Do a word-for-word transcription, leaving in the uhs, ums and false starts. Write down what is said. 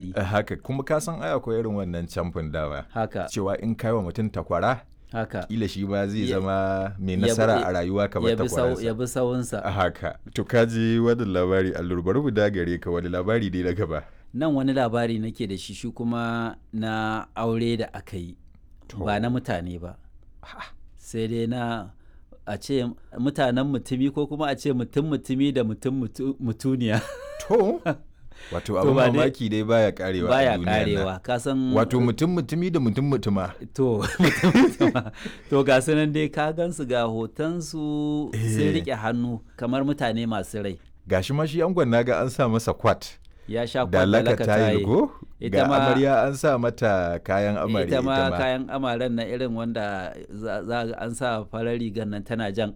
daɗi. haka kuma ka san ai akwai irin wannan camfin dawa Haka. cewa in kai wa mutum takwara Haka. kila shi ba zai Ya- zama mai ya bi- nasara a rayuwa kamar ya bi sau- takwararsa. ya bi sawunsa. A haka to ka ji wani labari allur bari mu da gare ka wani labari dai na gaba. Nan wani labari nake da shi shi kuma na aure da aka yi ba na mutane ba sai dai na a ce mutanen mutumi ko kuma a ce mutum mutumi da mutum mutu- mutuniya To wato To abin ba dai- mamaki dai baya karewa a baya duniyar nan. karewa ka san Wato mutum mutumi da mutum mutuma. to mutum mutuma. To ga su nan dai ka gansu ga hotonsu sun Eh. rike hannu kamar mutane masu rai Gashi ma shi angon naga an sa masa kwat ya sha da kwallaka laka tayil go Ita ga ma- amarya an sa mata kayan amarya ita ma kayan amaren na irin wanda za za ga an sa farar rigar nan tana jan